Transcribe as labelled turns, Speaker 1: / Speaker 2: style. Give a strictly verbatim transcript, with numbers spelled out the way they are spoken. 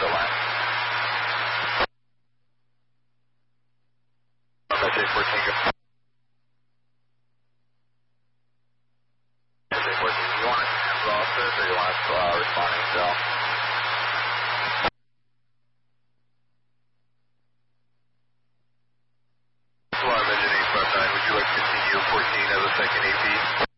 Speaker 1: the line. S A fourteen, go. S A fourteen, do you want to cancel off this or do you want us uh, responding still? Alarm engine eight five nine, would you like to continue fourteen as a second A P?